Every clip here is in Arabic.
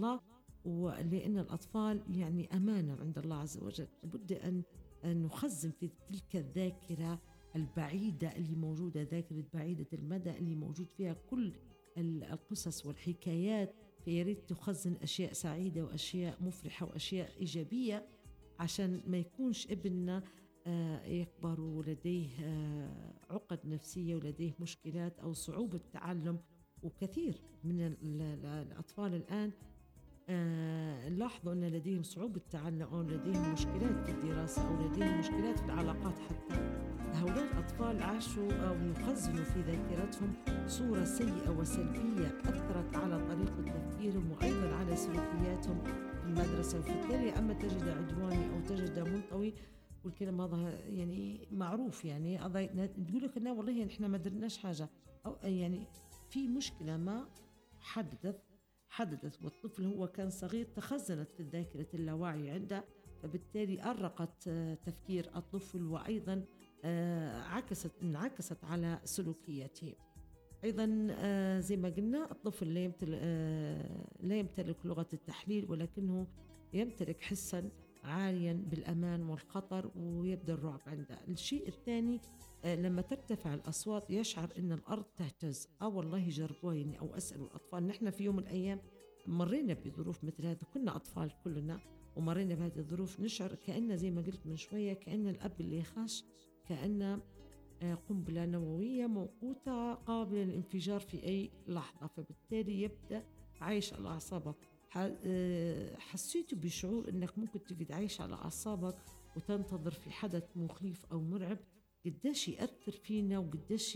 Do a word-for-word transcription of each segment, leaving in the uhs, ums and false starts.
الله، ولأن الأطفال يعني أمانة عند الله عز وجل، لابد أن نخزن في تلك الذاكرة البعيدة اللي موجودة، ذاكرة بعيدة المدى اللي موجود فيها كل القصص والحكايات. فياريت تخزن أشياء سعيدة وأشياء مفرحة وأشياء إيجابية، عشان ما يكونش ابننا يكبر ولديه عقد نفسية ولديه مشكلات أو صعوبة تعلم. وكثير من الأطفال الآن لاحظوا أن لديهم صعوبة تعلم أو لديهم مشكلات في الدراسة أو لديهم مشكلات في العلاقات. حتى هؤلاء الأطفال عاشوا أو يخزنوا في ذاكرتهم صورة سيئة وسلبية أثرت على طريقة تفكيرهم وأيضا على سلوكياتهم في المدرسة. وبالتالي أما تجد عدواني أو تجد منطوي، والكلام هذا يعني معروف، يعني تقول لك إنه والله إحنا ما درناش حاجة، أو يعني في مشكلة ما حدثت حدثت والطفل هو كان صغير تخزنت في الذاكرة اللاواعي عنده، فبالتالي أرقت تفكير الطفل وأيضا عكست انعكست على سلوكياته. أيضا زي ما قلنا الطفل لا يمتلك, لا يمتلك لغة التحليل، ولكنه يمتلك حسا عاليا بالأمان والخطر ويبدأ الرعب عنده. الشيء الثاني لما ترتفع الأصوات يشعر أن الأرض تهتز. أو والله جربوه يعني، أو أسألوا الأطفال. نحن في يوم من الأيام مرينا بظروف مثل هذا، كنا أطفال كلنا ومرينا بهذه الظروف. نشعر كأن زي ما قلت من شوية، كأن الأب اللي يخاش كأن قنبلة نووية موقوتة قابلة للانفجار في أي لحظة، فبالتالي يبدأ عايش على أعصابك. حسيت بشعور أنك ممكن تقعد عايش على أعصابك وتنتظر في حدث مخيف أو مرعب، قداش يأثر فينا وقداش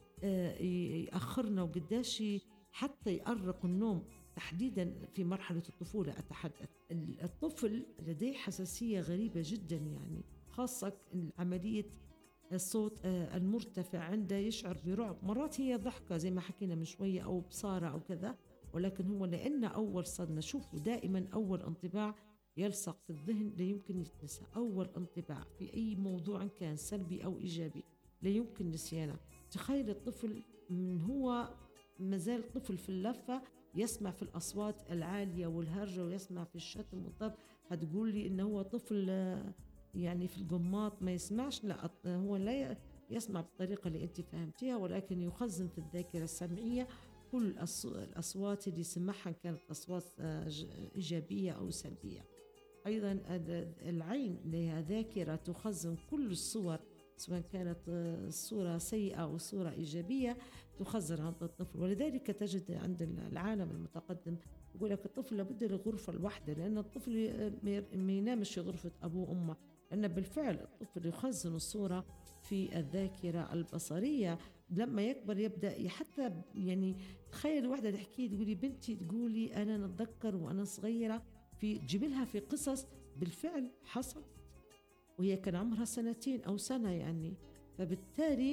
يأخرنا وقداش حتى يأرق النوم، تحديدا في مرحلة الطفولة أتحدث. الطفل لديه حساسية غريبة جدا، يعني خاصة عملية الصوت المرتفع عنده يشعر برعب. مرات هي ضحكة زي ما حكينا من شوية أو بصارة أو كذا، ولكن هو لأن أول صدمة، شوفوا دائما أول انطباع يلصق في الذهن لا يمكن يتنسى. أول انطباع في أي موضوع كان سلبي أو إيجابي لا يمكن نسيانه. تخيل الطفل من هو مازال طفل في اللفة يسمع في الأصوات العالية والهرجة ويسمع في الشتم والضرب، هتقول لي إنه هو طفل يعني في القماط ما يسمعش؟ لا، هو لا يسمع بالطريقة اللي أنت فهمتيها، ولكن يخزن في الذاكرة السمعية كل الأصوات اللي سمعها كانت أصوات إيجابية أو سلبية. أيضا العين لها ذاكرة تخزن كل الصور، سواء كانت الصورة سيئة أو صورة إيجابية تخزن عند الطفل. ولذلك تجد عند العالم المتقدم يقول لك الطفل لابد لغرفة الوحدة، لأن الطفل ما ينامش في غرفة أبوه وأمه، لأن بالفعل الطفل يخزن الصورة في الذاكرة البصرية. لما يكبر يبدأ حتى يعني تخيل واحدة تحكي تقولي بنتي تقولي أنا نتذكر وأنا صغيرة، في جبلها في قصص بالفعل حصل وهي كان عمرها سنتين أو سنة يعني. فبالتالي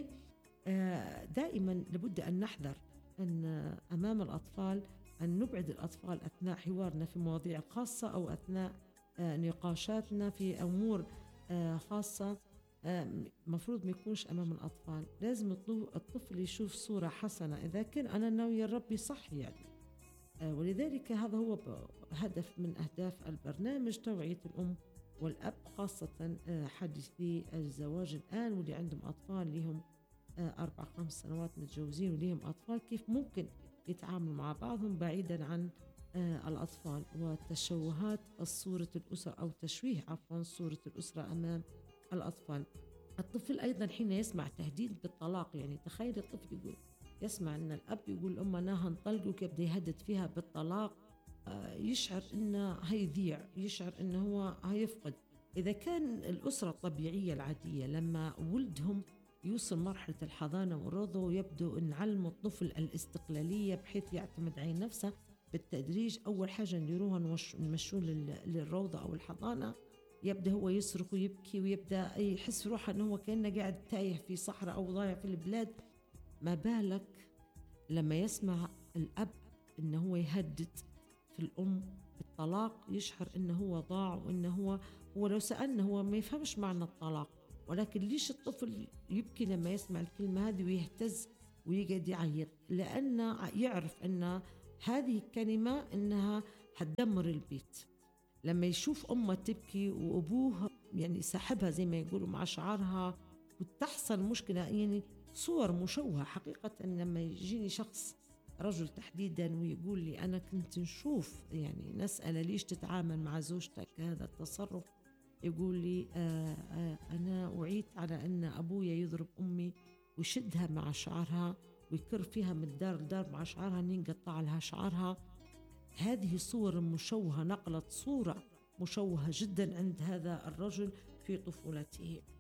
دائما لابد أن نحذر أن أمام الأطفال أن نبعد الأطفال أثناء حوارنا في مواضيع خاصة أو أثناء نقاشاتنا في أمور خاصة. مفروض ما يكونش أمام الأطفال. لازم الطفل يشوف صورة حسنة إذا كان أنا ناوية ربي صح يعني. ولذلك هذا هو هدف من أهداف البرنامج، توعية الأم والأب، خاصة حديثي الزواج الآن واللي عندهم أطفال لهم أربع خمس سنوات متجوزين وليهم أطفال، كيف ممكن يتعاملوا مع بعضهم بعيدا عن الأطفال وتشوهات صورة الأسرة أو تشويه عفوا صورة الأسرة أمام الأطفال. الطفل أيضا حين يسمع تهديد بالطلاق، يعني تخيل الطفل يقول يسمع أن الأب يقول الأم أنا هنطلقك، يبدأ يهدد فيها بالطلاق، يشعر أنه هيذيع، يشعر أنه هو هيفقد. إذا كان الأسرة الطبيعية العادية لما ولدهم يوصل مرحلة الحضانة والرضع ويبدو أن علموا الطفل الاستقلالية بحيث يعتمد على نفسه بالتدريج، أول حاجة نديروها نمشون للروضة أو الحضانة، يبدأ هو يصرخ ويبكي ويبدأ يحس روحه أنه هو كأنه قاعد تايه في صحراء أو ضايع في البلاد. ما بالك لما يسمع الأب أنه هو يهدد في الأم بالطلاق، يشعر أنه هو ضاع وأنه هو هو لو سألنا هو ما يفهمش معنى الطلاق، ولكن ليش الطفل يبكي لما يسمع الكلمة هذه ويهتز ويقعد يعيط؟ لأنه يعرف أن هذه الكلمة أنها هتدمر البيت. لما يشوف أمه تبكي وأبوه يعني ساحبها زي ما يقولوا مع شعرها وتحصل مشكلة، يعني صور مشوهة حقيقة. لما يجيني شخص رجل تحديدا ويقول لي أنا كنت نشوف، يعني نسأل ليش تتعامل مع زوجتك هذا التصرف، يقول لي آه آه أنا أعيت على أن أبويا يضرب أمي ويشدها مع شعرها ويكر فيها من الدار لدار مع شعرها، ينقطع لها شعرها. هذه صور مشوهة، نقلت صورة مشوهة جدا عند هذا الرجل في طفولته.